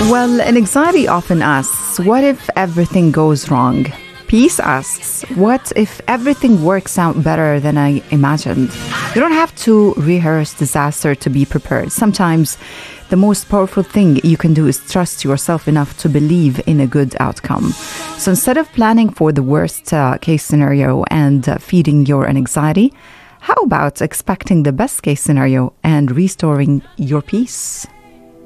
Well, anxiety often asks, what if everything goes wrong? Peace asks, what if everything works out better than I imagined? You don't have to rehearse disaster to be prepared. Sometimes the most powerful thing you can do is trust yourself enough to believe in a good outcome. So instead of planning for the worst case scenario and feeding your anxiety, how about expecting the best case scenario and restoring your peace?